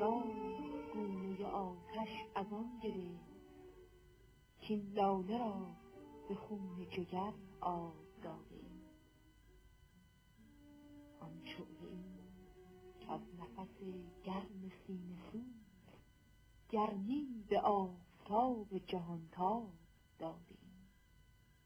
یار گونه آتش از آن گرفت کین لاله را به خون جگر آب داده ایم. آن شعله ایم که از نفس گرم سینه سوز گرمی به آفتاب جهانتاب داده ایم.